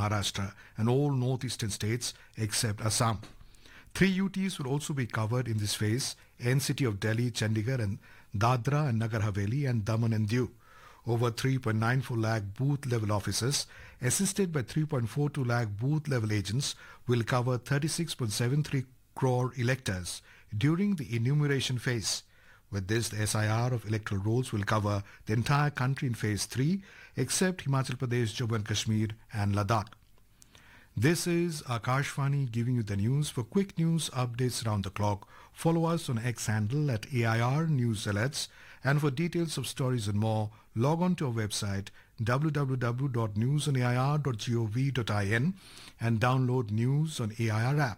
Maharashtra and all northeastern states except Assam. 3 UTs will also be covered in this phase: NCT of Delhi, Chandigarh and Dadra and Nagar Haveli and Daman and Diu. Over 3.94 lakh booth-level officers, assisted by 3.42 lakh booth-level agents, will cover 36.73 crore electors during the enumeration phase. With this, the SIR of electoral rolls will cover the entire country in phase 3, except Himachal Pradesh, Jammu and Kashmir and Ladakh. This is Akashvani giving you the news. For quick news updates around the clock, follow us on X handle at AIR News Alerts. And for details of stories and more, log on to our website www.newsonair.gov.in and download News on AIR app.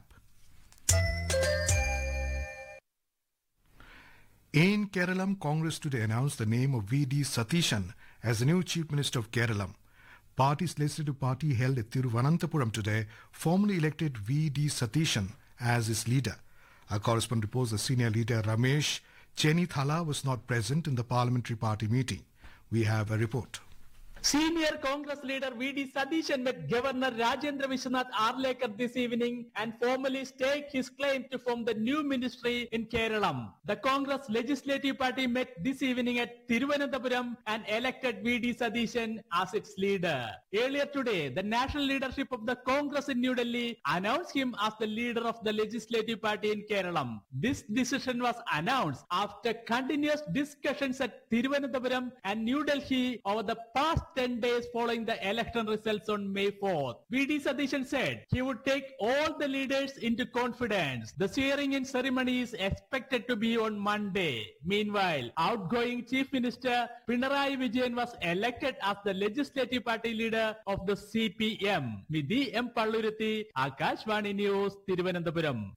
In Kerala, Congress today announced the name of V.D. Satishan as the new Chief Minister of Kerala. Party's legislative party held at Thiruvananthapuram today formally elected V.D. Satishan as its leader. Our correspondent reports the senior leader Ramesh Chenithala was not present in the parliamentary party meeting. We have a report. Senior Congress leader V.D. Satishan met Governor Rajendra Vishwanath Arlekar this evening and formally staked his claim to form the new ministry in Kerala. The Congress Legislative Party met this evening at Thiruvananthapuram and elected V.D. Satishan as its leader. Earlier today, the national leadership of the Congress in New Delhi announced him as the leader of the Legislative Party in Kerala. This decision was announced after continuous discussions at Thiruvananthapuram and New Delhi over the past 10 days following the election results on May 4th. V.D. Satishan said he would take all the leaders into confidence. The swearing-in ceremony is expected to be on Monday. Meanwhile, outgoing Chief Minister Pinarayi Vijayan was elected as the Legislative Party leader of the CPM. Nidhi M. Palluruthi, Akashvani News, Thiruvananthapuram.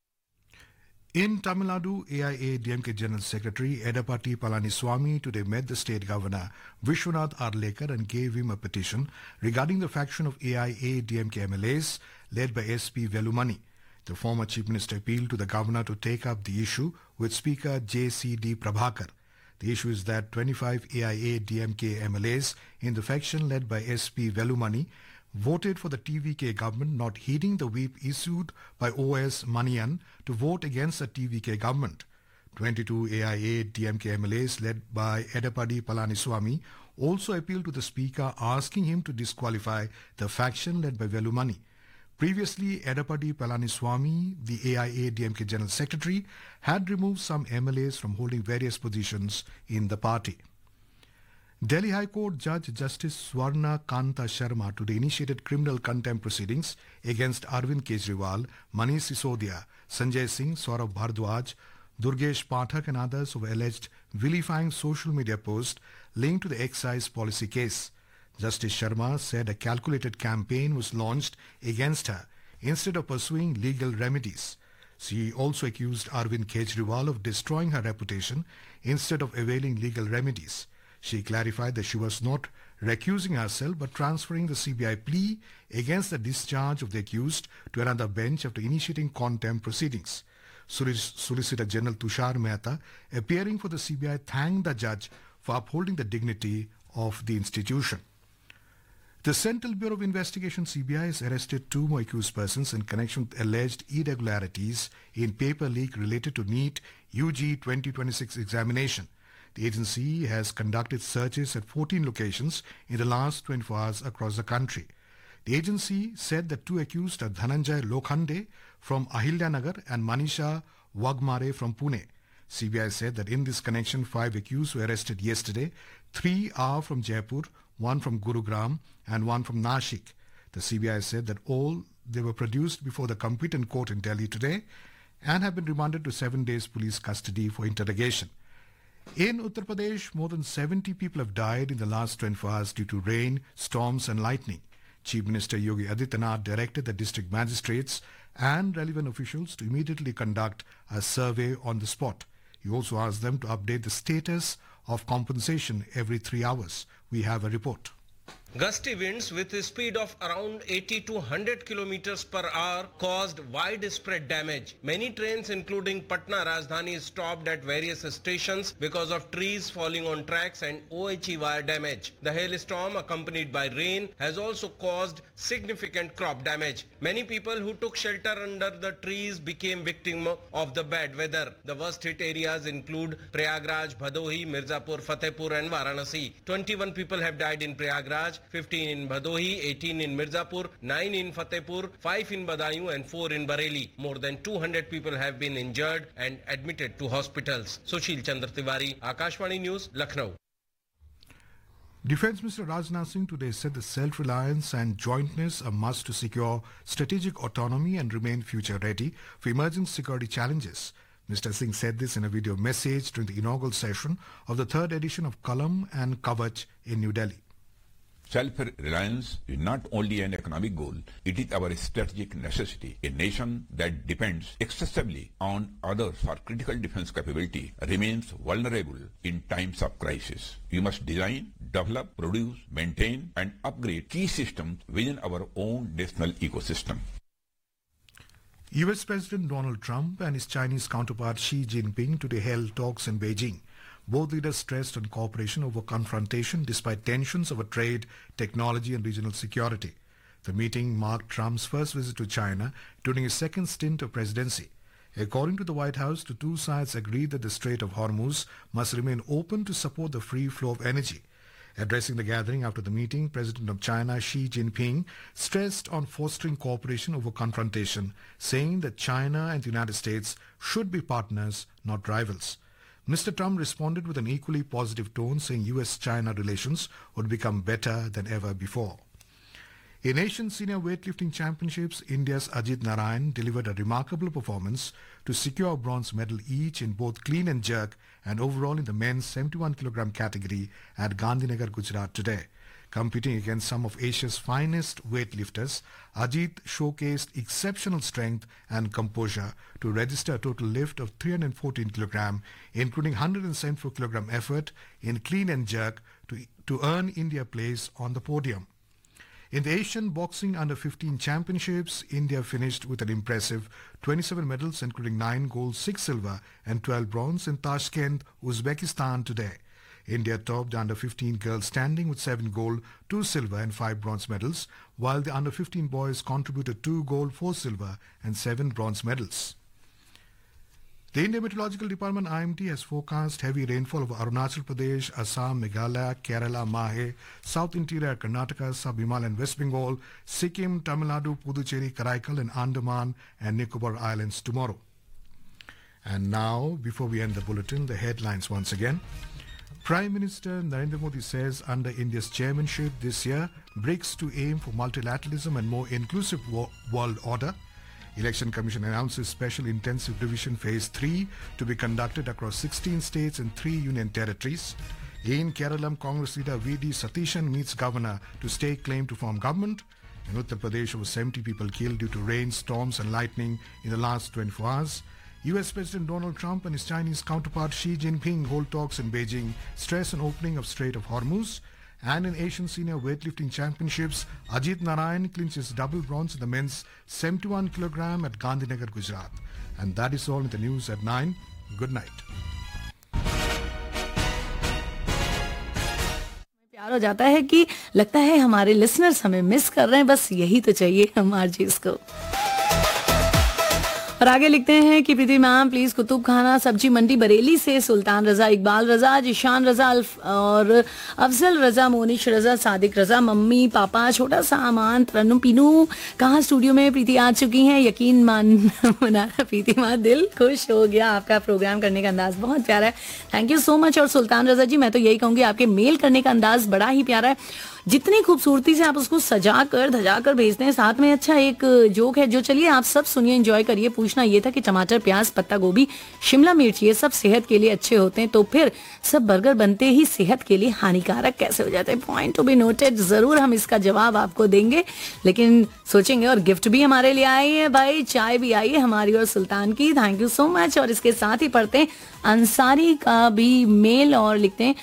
In Tamil Nadu, AIA-DMK General Secretary Edapati Palaniswamy today met the state governor Vishwanath Arlekar and gave him a petition regarding the faction of AIA-DMK MLAs led by SP Velumani. The former chief minister appealed to the governor to take up the issue with Speaker JCD Prabhakar. The issue is that 25 AIA-DMK MLAs in the faction led by SP Velumani voted for the TVK government, not heeding the whip issued by OS Manian to vote against the TVK government. 22 AIA-DMK MLAs led by Edapadi Palaniswamy also appealed to the speaker, asking him to disqualify the faction led by Velumani. Previously, Edapadi Palaniswamy, the AIA-DMK General Secretary, had removed some MLAs from holding various positions in the party. Delhi High Court Judge Justice Swarna Kanta Sharma today initiated criminal contempt proceedings against Arvind Kejriwal, Manish Sisodia, Sanjay Singh, Saurabh Bhardwaj, Durgesh Pathak and others who were alleged vilifying social media posts linked to the excise policy case. Justice Sharma said a calculated campaign was launched against her instead of pursuing legal remedies. She also accused Arvind Kejriwal of destroying her reputation instead of availing legal remedies. She clarified that she was not recusing herself but transferring the CBI plea against the discharge of the accused to another bench after initiating contempt proceedings. Solicitor General Tushar Mehta, appearing for the CBI, thanked the judge for upholding the dignity of the institution. The Central Bureau of Investigation (CBI) has arrested 2 more accused persons in connection with alleged irregularities in paper leak related to NEET UG 2026 examination. The agency has conducted searches at 14 locations in the last 24 hours across the country. The agency said that 2 accused are Dhananjay Lokhande from Ahilyanagar and Manisha Wagmare from Pune. CBI said that in this connection, 5 accused were arrested yesterday. 3 are from Jaipur, 1 from Gurugram and 1 from Nashik. The CBI said that all they were produced before the competent court in Delhi today and have been remanded to 7 days police custody for interrogation. In Uttar Pradesh, more than 70 people have died in the last 24 hours due to rain, storms and lightning. Chief Minister Yogi Adityanath directed the district magistrates and relevant officials to immediately conduct a survey on the spot. He also asked them to update the status of compensation every 3 hours. We have a report. Gusty winds with a speed of around 80 to 100 kilometers per hour caused widespread damage. Many trains including Patna Rajdhani stopped at various stations because of trees falling on tracks and OHE wire damage. The hailstorm accompanied by rain has also caused significant crop damage. Many people who took shelter under the trees became victims of the bad weather. The worst hit areas include Prayagraj, Bhadohi, Mirzapur, Fatehpur and Varanasi. 21 people have died in Prayagraj, 15 in Bhadohi, 18 in Mirzapur, 9 in Fatehpur, 5 in Badaयूं and 4 in Bareilly. More than 200 people have been injured and admitted to hospitals. Sushil Chandra Tiwari, Akashvani News, Lucknow. Defence Minister Rajnath Singh today said that self-reliance and jointness are must to secure strategic autonomy and remain future-ready for emerging security challenges. Mr. Singh said this in a video message during the inaugural session of the third edition of Kalam and Kavach in New Delhi. Self-reliance is not only an economic goal, it is our strategic necessity. A nation that depends excessively on others for critical defense capability remains vulnerable in times of crisis. We must design, develop, produce, maintain and upgrade key systems within our own national ecosystem. US President Donald Trump and his Chinese counterpart Xi Jinping today held talks in Beijing. Both leaders stressed on cooperation over confrontation despite tensions over trade, technology and regional security. The meeting marked Trump's first visit to China during his second stint of presidency. According to the White House, the two sides agreed that the Strait of Hormuz must remain open to support the free flow of energy. Addressing the gathering after the meeting, President of China Xi Jinping stressed on fostering cooperation over confrontation, saying that China and the United States should be partners, not rivals. Mr. Trump responded with an equally positive tone, saying US-China relations would become better than ever before. In Asian Senior Weightlifting Championships, India's Ajit Narayan delivered a remarkable performance to secure a bronze medal each in both clean and jerk and overall in the men's 71 kg category at Gandhinagar, Gujarat today. Competing against some of Asia's finest weightlifters, Ajit showcased exceptional strength and composure to register a total lift of 314 kg, including 174 kg effort in clean and jerk to earn India place on the podium. In the Asian Boxing Under-15 Championships, India finished with an impressive 27 medals, including 9 gold, 6 silver and 12 bronze in Tashkent, Uzbekistan today. India topped the Under-15 girls standing with 7 gold, 2 silver and 5 bronze medals, while the Under-15 boys contributed 2 gold, 4 silver and 7 bronze medals. The Indian Meteorological Department IMD has forecast heavy rainfall over Arunachal Pradesh, Assam, Meghalaya, Kerala, Mahe, South Interior Karnataka, Sub-Himalayan West Bengal, Sikkim, Tamil Nadu, Puducherry, Karaikal and Andaman and Nicobar Islands tomorrow. And now, before we end the bulletin, the headlines once again. Prime Minister Narendra Modi says under India's chairmanship this year, BRICS to aim for multilateralism and more inclusive world order. Election Commission announces special intensive revision phase 3 to be conducted across 16 states and 3 union territories. In Kerala, Congress leader V.D. Satishan meets governor to stake claim to form government. In Uttar Pradesh, over 70 people killed due to rain, storms and lightning in the last 24 hours. US President Donald Trump and his Chinese counterpart Xi Jinping hold talks in Beijing, stress on opening of Strait of Hormuz. And in Asian Senior Weightlifting Championships, Ajit Narayan clinches double bronze in the men's 71 kg at Gandhinagar, Gujarat. And that is all in the news at 9. Good night. प्यार हो जाता है कि लगता है हमारे listeners हमें miss कर रहे हैं, बस यही तो चाहिए हम आरजेस को। और आगे लिखते हैं कि प्रीति मैम प्लीज कुतुब खाना सब्जी मंडी बरेली से सुल्तान रजा, इकबाल रजा, जिशान रजा और अफजल रजा, मोनिश रजा, सादिक रजा, मम्मी पापा, छोटा सा अमान, तरन्नुम, पीनू कहाँ स्टूडियो में प्रीति आ चुकी हैं। यकीन माना प्रीति माँ, दिल खुश हो गया, आपका प्रोग्राम करने का अंदाज बहुत प्यारा है, थैंक यू सो मच। और सुल्तान रजा जी, मैं तो यही कहूँगी आपके मेल करने का अंदाज बड़ा ही प्यारा है, जितनी खूबसूरती से आप उसको सजा कर धजा कर भेजते हैं। साथ में अच्छा एक जोक है जो चलिए आप सब सुनिए, एंजॉय करिए। पूछना ये था कि टमाटर, प्याज, पत्ता गोभी, शिमला मिर्च ये सब सेहत के लिए अच्छे होते हैं, तो फिर सब बर्गर बनते ही सेहत के लिए हानिकारक कैसे हो जाते हैं? Point to be noted. जरूर हम इसका जवाब आपको देंगे, लेकिन सोचेंगे। और गिफ्ट भी हमारे लिए आई है भाई, चाय भी आई है हमारी और सुल्तान की, थैंक यू सो मच। और इसके साथ ही पढ़ते हैं अंसारी का भी मेल और लिखते हैं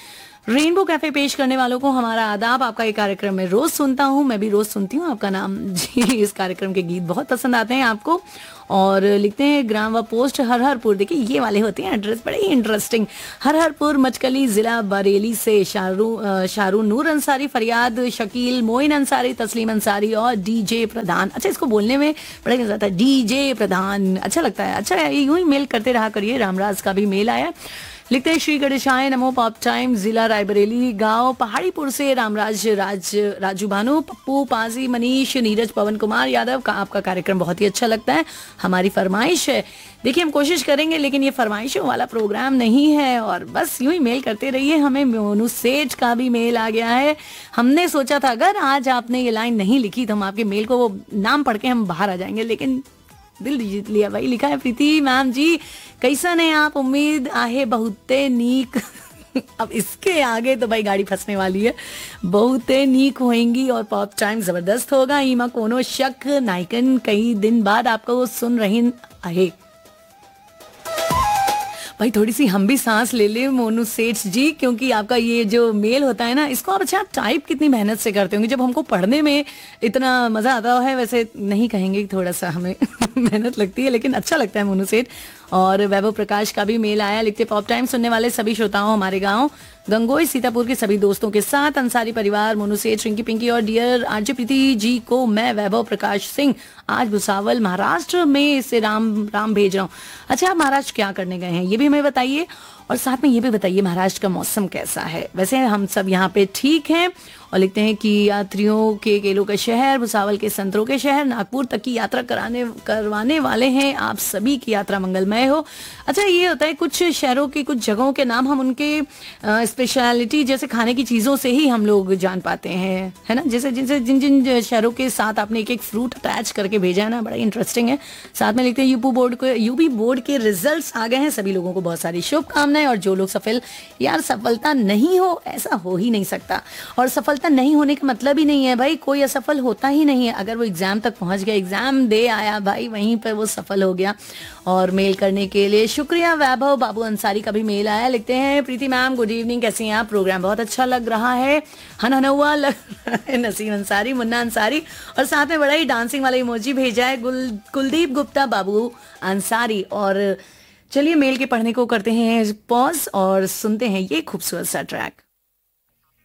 रेनबो कैफे पेश करने वालों को हमारा आदाब। आपका ये कार्यक्रम मैं रोज सुनता हूँ, मैं भी रोज सुनती हूँ आपका नाम जी। इस कार्यक्रम के गीत बहुत पसंद आते हैं आपको। और लिखते हैं ग्राम व पोस्ट हरहरपुर, देखिए ये वाले होते हैं एड्रेस बड़े ही इंटरेस्टिंग। हरहरपुर मचकली जिला बरेली से शारू नूर अंसारी, फरियाद शकील, मोइन अंसारी, तस्लीम अंसारी और डीजे प्रधान। अच्छा, इसको बोलने में बड़ा मजा आता है, डीजे प्रधान, अच्छा लगता है। अच्छा, यूं ही मेल करते रहा करिए। रामराज का भी मेल आया। लिखते हैं श्री गणेशाय नमो, पॉप टाइम, जिला रायबरेली, गांव पहाड़ीपुर से रामराज, राजू भानु, पप्पू, पाजी, मनीष, नीरज, पवन कुमार यादव का आपका कार्यक्रम बहुत ही अच्छा लगता है। हमारी फरमाइश है, देखिए हम कोशिश करेंगे लेकिन ये फरमाइशों वाला प्रोग्राम नहीं है। और बस यूं ही मेल करते रहिए। हमें मोनू सेठ का भी मेल आ गया है। हमने सोचा था अगर आज आपने ये लाइन नहीं लिखी तो हम आपके मेल को वो नाम पढ़ के हम बाहर आ जाएंगे, लेकिन दिल जीत लिया भाई। लिखा है प्रीति मैम जी, कैसा है आप, उम्मीद आहे बहुते नीक। अब इसके आगे तो भाई गाड़ी फंसने वाली है। बहुते नीक होएंगी और पॉप टाइम जबरदस्त होगा, इमा कोनो शक नाइकन। कई दिन बाद आपको सुन रही आहे भाई। थोड़ी सी हम भी सांस ले ले मोनू सेठ जी, क्योंकि आपका ये जो मेल होता है ना, इसको आप अच्छा आप टाइप कितनी मेहनत से करते होंगे। जब हमको पढ़ने में इतना मजा आता है, वैसे नहीं कहेंगे थोड़ा सा हमें मेहनत लगती है, लेकिन अच्छा लगता है मोनू सेठ। और वैभव प्रकाश का भी मेल आया। लिखते पॉप टाइम सुनने वाले सभी श्रोताओं, हमारे गांव गंगोई सीतापुर के सभी दोस्तों के साथ, अंसारी परिवार, मोनू सेठ, रिंकी पिंकी और डियर आरजे प्रीति जी को मैं वैभव प्रकाश सिंह आज भुसावल महाराष्ट्र में से राम भेज रहा हूँ। अच्छा, आप महाराष्ट्र क्या करने गए हैं ये भी हमें बताइए, और साथ में ये भी बताइए महाराष्ट्र का मौसम कैसा है। वैसे हम सब यहाँ पे ठीक हैं। और लिखते हैं कि यात्रियों के केलों का शहर, भुसावल के संतरों के शहर, नागपुर तक की यात्रा करवाने वाले हैं आप सभी की यात्रा मंगलमय हो। अच्छा, ये होता है कुछ शहरों की कुछ जगहों के नाम हम उनके स्पेशलिटी जैसे खाने की चीजों से ही हम लोग जान पाते हैं, है ना। जैसे जिन जिन शहरों के साथ आपने एक एक फ्रूट अटैच करके भेजा है ना, बड़ा इंटरेस्टिंग है। साथ में लिखते हैं यूपी बोर्ड के रिजल्ट्स आ गए हैं, सभी लोगों को बहुत सारी शुभकामनाएं। और जो लोग सफलता नहीं हो, ऐसा हो ही नहीं सकता। और सफलता नहीं होने का मतलब ही नहीं है भाई कोई असफल होता ही नहीं है। अगर वो एग्जाम तक पहुंच गया, एग्जाम दे आया भाई, वहीं पर वो सफल हो गया। और मेल करने के लिए शुक्रिया। वैभव बाबू अंसारी का भी मेल आया। लिखते हैं प्रीति मैम गुड इवनिंग, कैसी हैं आप, प्रोग्राम बहुत अच्छा लग रहा है, हनहनुआ लग रहा है। नसीम अंसारी, मुन्ना अंसारी, और साथ में बड़ा ही डांसिंग वाला इमोजी भेजा है कुलदीप गुप्ता बाबू अंसारी। और चलिए मेल के पढ़ने को करते हैं पॉज और सुनते हैं ये खूबसूरत सा ट्रैक।